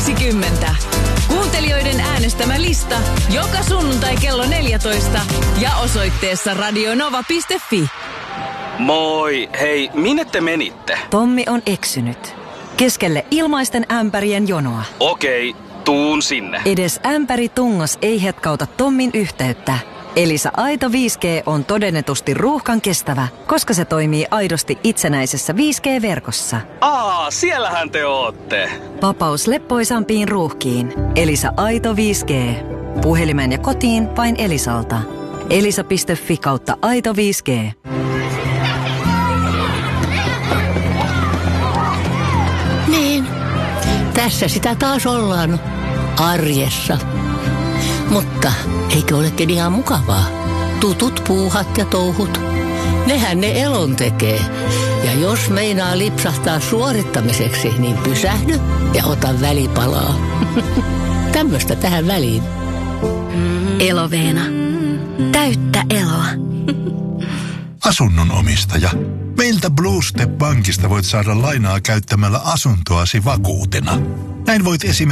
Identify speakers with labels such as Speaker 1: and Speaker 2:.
Speaker 1: 20. Kuuntelijoiden äänestämä lista joka sunnuntai kello 14 ja osoitteessa radionova.fi.
Speaker 2: Moi, hei, minne te menitte?
Speaker 3: Tommi on eksynyt. Keskelle ilmaisten ämpärien jonoa.
Speaker 2: Okei, tuun sinne.
Speaker 3: Edes ämpäri tungos ei hetkauta Tommin yhteyttä. Elisa Aito 5G on todennetusti ruuhkan kestävä, koska se toimii aidosti itsenäisessä 5G-verkossa.
Speaker 2: Siellähän te ootte.
Speaker 3: Vapaus leppoisampiin ruuhkiin. Elisa Aito 5G. Puhelimeen ja kotiin vain Elisalta. elisa.fi/Aito 5G.
Speaker 4: Niin, tässä sitä taas ollaan. Arjessa. Mutta eikö olekin ihan mukavaa? Tutut puuhat ja touhut. Nehän ne elon tekee. Ja jos meinaa lipsahtaa suorittamiseksi, niin pysähdy ja ota välipalaa. Tämmöistä tähän väliin.
Speaker 5: Eloveena. Täyttä eloa.
Speaker 6: Asunnon omistaja. Meiltä Blue Step Bankista voit saada lainaa käyttämällä asuntoasi vakuutena. Näin voit esimerkiksi